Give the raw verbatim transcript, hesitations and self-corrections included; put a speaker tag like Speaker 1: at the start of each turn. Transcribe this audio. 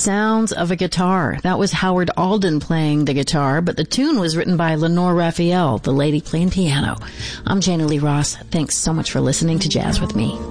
Speaker 1: sounds of a guitar. That was Howard Alden playing the guitar, but the tune was written by Lenore Raphael, the lady playing piano. I'm Jana Lee Ross. Thanks so much for listening to Jazz with Me.